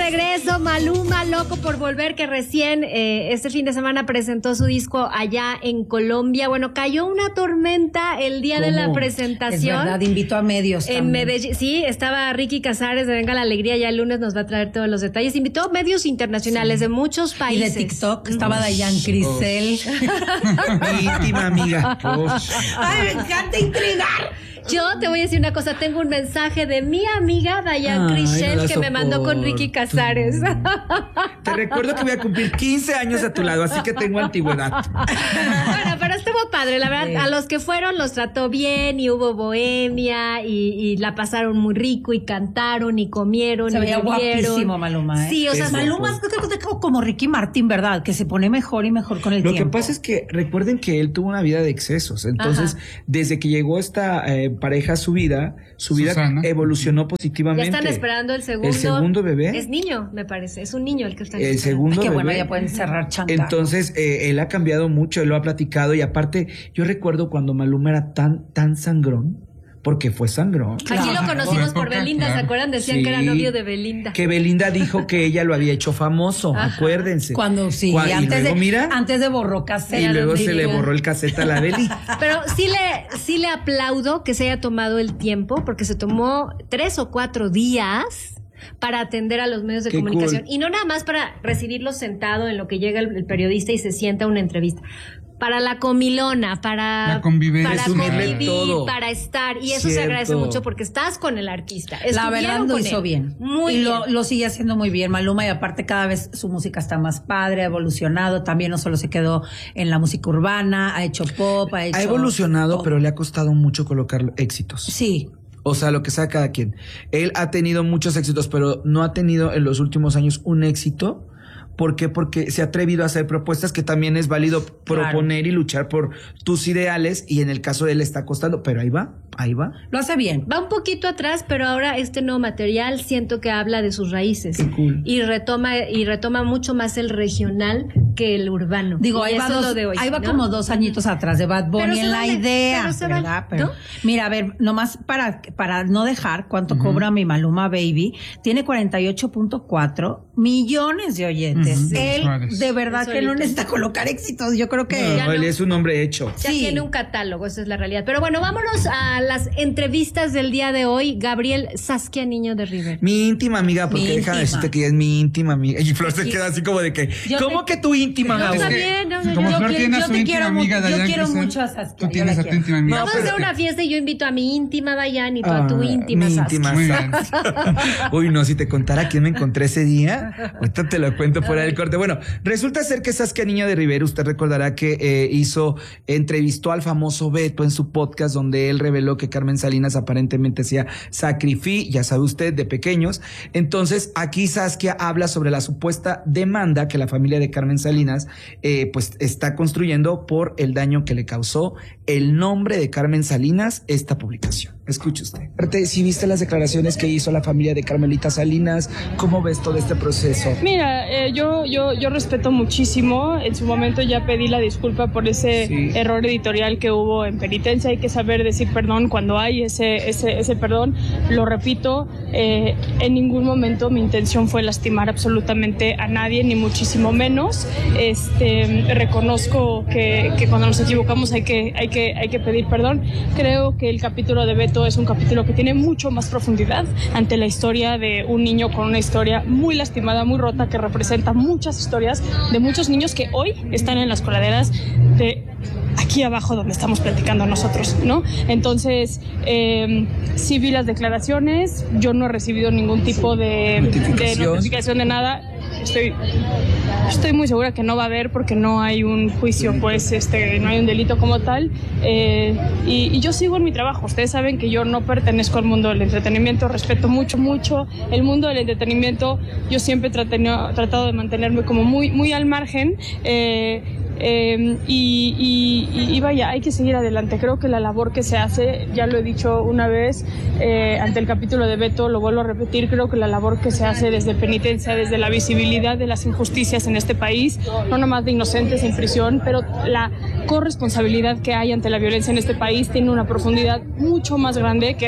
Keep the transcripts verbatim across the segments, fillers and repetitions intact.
regreso, Maluma, loco por volver, que recién eh, este fin de semana presentó su disco allá en Colombia. Bueno, cayó una tormenta el día ¿Cómo? de la presentación. Es verdad, invitó a medios en también. Medellín. Sí, estaba Ricky Casares de Venga la Alegría, ya el lunes nos va a traer todos los detalles. Invitó medios internacionales sí. de muchos países. Y de TikTok, estaba Dayan Crisel. Mi íntima amiga. Ay, me encanta intrigar. Yo te voy a decir una cosa, tengo un mensaje de mi amiga Dayan Crisel no que me mandó con Ricky Casares. Te recuerdo que voy a cumplir quince años a tu lado, así que tengo antigüedad. Bueno, pero estuvo padre, la verdad, sí. A los que fueron los trató bien y hubo bohemia y, y la pasaron muy rico y cantaron y comieron. Se y veía bebieron. Guapísimo Maluma, ¿eh? Sí, o sea, Maluma es como Ricky Martin, ¿verdad? Que se pone mejor y mejor con el Lo tiempo. Lo que pasa es que recuerden que él tuvo una vida de excesos, entonces Ajá. desde que llegó esta eh, pareja a su vida, su vida Susana. evolucionó positivamente. Ya están esperando el segundo. El segundo bebé. Es niño, me parece, es un niño el que está El segundo Qué bebé. bueno, ya pueden cerrar chanta. Entonces, eh, él ha cambiado mucho, él lo ha platicado y aparte, yo recuerdo cuando Maluma era tan, tan sangrón. Porque fue sangrón. Claro. Aquí lo conocimos por Belinda, claro. ¿Se acuerdan? Decían sí, que era novio de Belinda. Que Belinda dijo que ella lo había hecho famoso, Ajá. acuérdense. Cuando sí, Cuando, antes, y luego, de, mira, antes de borró caseta. Y luego se le borró el cassette a la Beli. Pero sí le, sí le aplaudo que se haya tomado el tiempo, porque se tomó tres o cuatro días para atender a los medios de Qué comunicación. Cool. Y no nada más para recibirlo sentado en lo que llega el, el periodista y se sienta a una entrevista. Para la comilona, para, la convivencia, para convivir, todo. Para estar. Y eso Cierto. se agradece mucho porque estás con el artista. La verdad lo hizo él. bien. Muy y bien. Lo, lo sigue haciendo muy bien Maluma y aparte cada vez su música está más padre, ha evolucionado. También no solo se quedó en la música urbana, ha hecho pop, ha hecho... Ha evolucionado, todo. Pero le ha costado mucho colocar éxitos. Sí. O sea, lo que sea cada quien. Él ha tenido muchos éxitos, pero no ha tenido en los últimos años un éxito. ¿Por qué? Porque se ha atrevido a hacer propuestas que también es válido proponer claro. y luchar por tus ideales y en el caso de él está costando, pero ahí va, ahí va. Lo hace bien. Va un poquito atrás, pero ahora este nuevo material siento que habla de sus raíces. Qué cool. y retoma y retoma mucho más el regional que el urbano. Digo, ahí va, dos, de hoy, ahí va ¿no? como dos añitos atrás de Bad Bunny en la vale, idea, pero ¿verdad? Vale, pero, ¿no? Mira, a ver, nomás para, para no dejar cuánto uh-huh. cobra mi Maluma Baby, tiene cuarenta y ocho punto cuatro millones de oyentes. Uh-huh. Él Suárez. de verdad Eso que no necesita colocar éxitos, yo creo que... No, no, él es un hombre hecho. Ya sí. tiene un catálogo, esa es la realidad. Pero bueno, vámonos a las entrevistas del día de hoy. Gabriel Saskia Niño de Rivera. Mi íntima amiga, porque déjame decirte que ella es mi íntima amiga. Y Flor se sí. queda así como de que, yo ¿cómo te... que tu íntima? No, es está que, bien, no, no, como yo, Flor yo, tiene yo a su te íntima quiero amiga mucho, Dayan yo quiero Crisel, mucho a Saskia. tú tienes a tu íntima amiga. No, vamos a hacer una fiesta y yo invito a mi íntima Dayan y tú ah, a tu íntima mi Saskia. Íntima Saskia. Uy, no, si te contara quién me encontré ese día, ahorita te lo cuento fuera del corte. Bueno, resulta ser que Saskia Niño de Rivera, usted recordará que eh, hizo, entrevistó al famoso Beto en su podcast donde él reveló que Carmen Salinas aparentemente hacía sacrificio, ya sabe usted, de pequeños. Entonces, aquí Saskia habla sobre la supuesta demanda que la familia de Carmen Salinas eh, pues está construyendo por el daño que le causó el nombre de Carmen Salinas esta publicación. Escuche usted. Si viste las declaraciones que hizo la familia de Carmelita Salinas, ¿cómo ves todo este proceso? Mira, eh, yo, yo, yo respeto muchísimo. En su momento ya pedí la disculpa por ese sí. error editorial que hubo en Penitencia. Hay que saber decir perdón cuando hay ese, ese, ese perdón. Lo repito, eh, en ningún momento mi intención fue lastimar absolutamente a nadie, ni muchísimo menos. Este, reconozco que, que cuando nos equivocamos hay que, hay que, hay que pedir perdón. Creo que el capítulo de Beto es un capítulo que tiene mucho más profundidad ante la historia de un niño con una historia muy lastimada, muy rota, que representa muchas historias de muchos niños que hoy están en las coladeras de aquí abajo donde estamos platicando nosotros, ¿no? Entonces, eh, sí vi las declaraciones, yo no he recibido ningún tipo de notificación de, notificación de nada. Estoy, estoy muy segura que no va a haber porque no hay un juicio, pues, este, no hay un delito como tal. Eh, y, y yo sigo en mi trabajo. Ustedes saben que yo no pertenezco al mundo del entretenimiento, respeto mucho, mucho el mundo del entretenimiento. Yo siempre he tratado, tratado de mantenerme como muy, muy al margen. Eh, Eh, y, y, y vaya, hay que seguir adelante. Creo que la labor que se hace, ya lo he dicho una vez eh, ante el capítulo de Beto, lo vuelvo a repetir, creo que la labor que se hace desde Penitencia, desde la visibilidad de las injusticias en este país, no nomás de inocentes en prisión, pero la corresponsabilidad que hay ante la violencia en este país tiene una profundidad mucho más grande que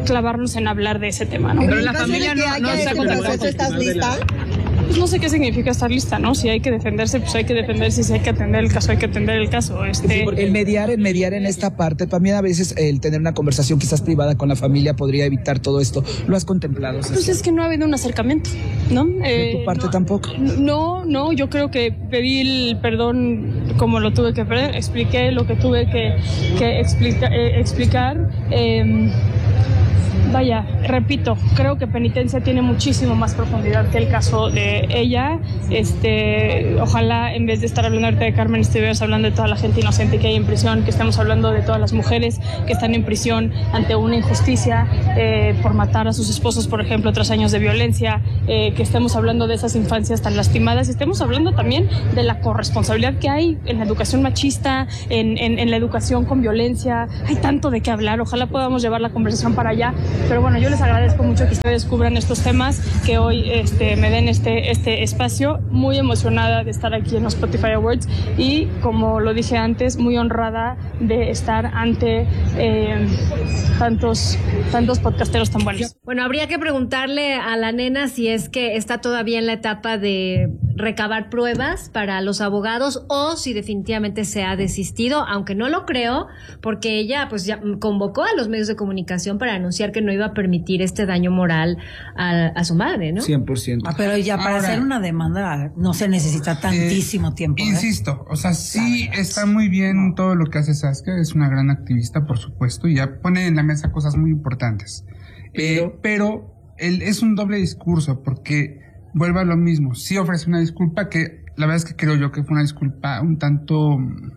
clavarnos en hablar de ese tema, ¿no? Pero la familia no, no está con nosotros. ¿Estás lista? Pues no sé qué significa estar lista, ¿no? Si hay que defenderse, pues hay que defenderse. Si hay que atender el caso, hay que atender el caso. Este... Sí, el mediar, el mediar en esta parte, también a veces el tener una conversación quizás privada con la familia podría evitar todo esto. ¿Lo has contemplado? Pues es que no ha habido un acercamiento, ¿no? ¿De tu parte no, tampoco? No, no, yo creo que pedí el perdón como lo tuve que pedir, expliqué lo que tuve que, que explica, eh, explicar. Eh, Vaya, repito, creo que Penitencia tiene muchísimo más profundidad que el caso de ella. Este, ojalá en vez de estar hablando ahorita de Carmen, estuvieras hablando de toda la gente inocente que hay en prisión, que estemos hablando de todas las mujeres que están en prisión ante una injusticia eh, por matar a sus esposos, por ejemplo, tras años de violencia, eh, que estemos hablando de esas infancias tan lastimadas, y estemos hablando también de la corresponsabilidad que hay en la educación machista, en, en, en la educación con violencia. Hay tanto de qué hablar, ojalá podamos llevar la conversación para allá. Pero bueno, yo les agradezco mucho que ustedes cubran estos temas, que hoy este, me den este, este espacio. Muy emocionada de estar aquí en los Spotify Awards y, como lo dije antes, muy honrada de estar ante eh, tantos, tantos podcasteros tan buenos. Bueno, habría que preguntarle a la nena si es que está todavía en la etapa de recabar pruebas para los abogados o si definitivamente se ha desistido, aunque no lo creo, porque ella pues ya convocó a los medios de comunicación para anunciar que no iba a permitir este daño moral a, a su madre, ¿no? cien por ciento. Ah, pero ya para Ahora, hacer una demanda no se necesita tantísimo eh, tiempo. ¿eh? Insisto, o sea, sí está muy bien no. todo lo que hace Saskia, es una gran activista, por supuesto, y ya pone en la mesa cosas muy importantes. Pero, eh, pero el, es un doble discurso, porque vuelve a lo mismo. Sí ofrece una disculpa que, la verdad es que creo yo que fue una disculpa un tanto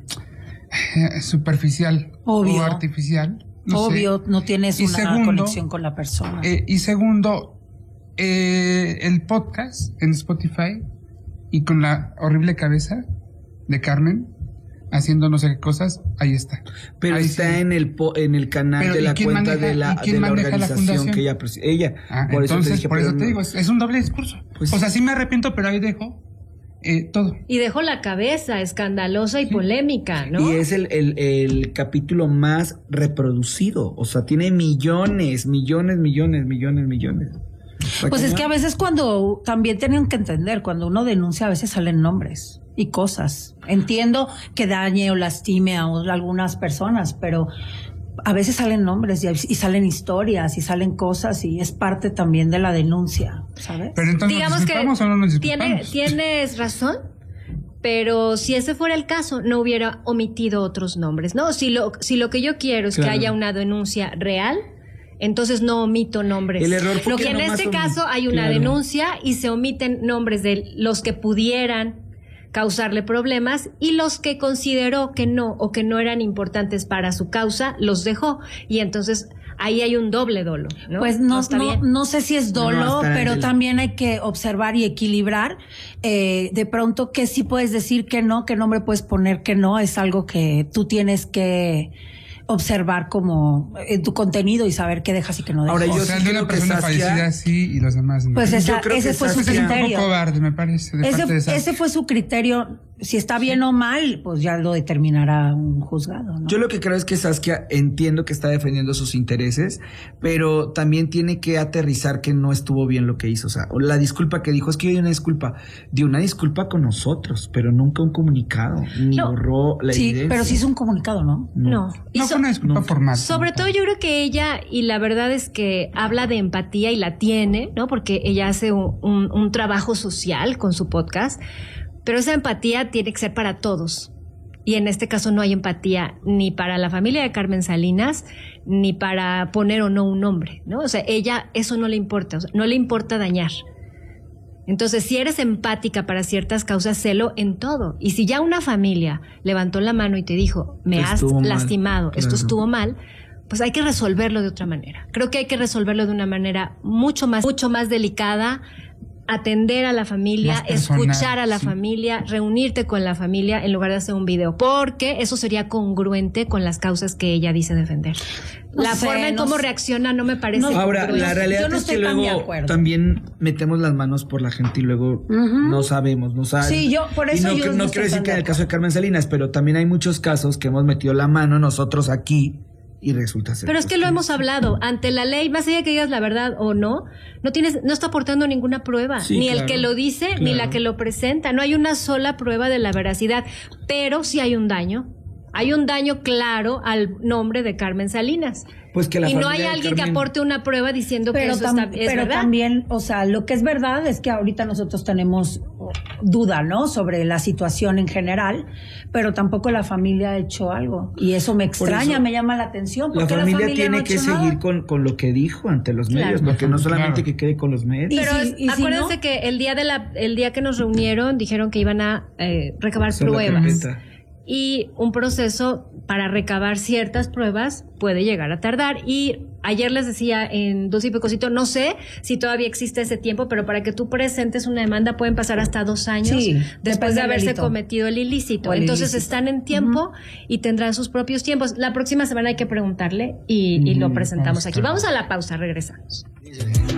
eh, superficial Obvio. o artificial. No Obvio, sé. no tienes y una segundo, conexión con la persona. Eh, y segundo, eh, el podcast en Spotify y con la horrible cabeza de Carmen haciendo no sé qué cosas, ahí está. Pero ahí está sí. en el po, en el canal pero, de la cuenta maneja, de la, de la organización la que ella ella. Ah, por entonces, eso te dije, por eso no, te digo, es, es un doble discurso. Pues, o sea, sí me arrepiento, pero ahí dejo eh, todo. Y dejó la cabeza escandalosa y sí. polémica, ¿no? Y es el, el, el capítulo más reproducido. O sea, tiene millones, millones, millones, millones, millones. Pues es que a veces cuando, también tienen que entender, cuando uno denuncia a veces salen nombres y cosas. Entiendo que dañe o lastime a algunas personas, pero a veces salen nombres y, y salen historias y salen cosas y es parte también de la denuncia, ¿sabes? Pero entonces, digamos ¿nos que o no nos tiene, tienes razón, pero si ese fuera el caso, no hubiera omitido otros nombres, ¿no? Si lo, si lo que yo quiero es claro. que haya una denuncia real, entonces no omito nombres. El error fue lo que, que en este caso hay una claro. denuncia y se omiten nombres de los que pudieran causarle problemas y los que consideró que no o que no eran importantes para su causa los dejó y entonces ahí hay un doble dolo, ¿no? Pues no, no, no, no sé si es dolo, no, pero el... también hay que observar y equilibrar. Eh, de pronto que sí puedes decir que no, qué nombre puedes poner que no, es algo que tú tienes que observar como en tu contenido y saber qué dejas y qué no dejas. Ahora yo o sea, sí de una persona Saskia, fallecida sí y los demás no. Pues esa, ese fue Saskia, su criterio. Es un poco cobarde, me parece. De ese, parte de ese fue su criterio. Si está bien sí. o mal, pues ya lo determinará un juzgado, ¿no? Yo lo que creo es que Saskia entiendo que está defendiendo sus intereses, pero también tiene que aterrizar que no estuvo bien lo que hizo. O sea, la disculpa que dijo es que hay una disculpa. Dio una disculpa con nosotros, pero nunca un comunicado. Ni no. borró la sí, evidencia. pero sí hizo un comunicado, ¿no? No. No, no fue una disculpa no. formal. Sobre todo yo creo que ella, y la verdad es que habla de empatía y la tiene, ¿no? Porque ella hace un, un, un trabajo social con su podcast. Pero esa empatía tiene que ser para todos. Y en este caso no hay empatía ni para la familia de Carmen Salinas, ni para poner o no un nombre, ¿no? O sea, ella eso no le importa, o sea, no le importa dañar. Entonces, si eres empática para ciertas causas, sélo en todo. Y si ya una familia levantó la mano y te dijo, me has lastimado, esto claro. estuvo mal, pues hay que resolverlo de otra manera. Creo que hay que resolverlo de una manera mucho más, mucho más delicada, atender a la familia, personal, escuchar a la sí. familia, reunirte con la familia en lugar de hacer un video, porque eso sería congruente con las causas que ella dice defender. No la sé, forma en no cómo sé. reacciona no me parece. No, ahora, la realidad no es que luego también metemos las manos por la gente y luego uh-huh. no sabemos, no sabemos. Sí, yo por eso y no, yo no, no quiero decir que en el caso de Carmen Salinas, pero también hay muchos casos que hemos metido la mano nosotros aquí y resulta ser. Pero es que lo hemos hablado, ante la ley, más allá que digas la verdad o no, no tienes, no está aportando ninguna prueba, sí, ni claro, el que lo dice, claro. ni la que lo presenta, no hay una sola prueba de la veracidad, pero sí hay un daño. Hay un daño claro al nombre de Carmen Salinas. Pues que la y no hay familia de alguien Carmen- que aporte una prueba diciendo Pero, que eso tam- está, es pero verdad. también, o sea, lo que es verdad es que ahorita nosotros tenemos duda, ¿no? Sobre la situación en general, pero tampoco la familia ha hecho algo. Y eso me extraña, eso, me llama la atención. ¿Por La qué familia, la familia tiene no ha que hecho seguir nada? con, con lo que dijo ante los Claro. medios, porque no solamente Claro. que quede con los medios. Y Pero si- es- y si acuérdense no- que el día de la, el día que nos reunieron dijeron que iban a eh, recabar Son la pruebas. trompeta. Y un proceso para recabar ciertas pruebas puede llegar a tardar. Y ayer les decía en Dulce y Pecosito, no sé si todavía existe ese tiempo, pero para que tú presentes una demanda pueden pasar hasta dos años Sí, después depende de del haberse delito. cometido el ilícito. O el Entonces ilícito. están en tiempo y tendrán sus propios tiempos. La próxima semana hay que preguntarle y, y lo presentamos aquí. Vamos a la pausa, regresamos.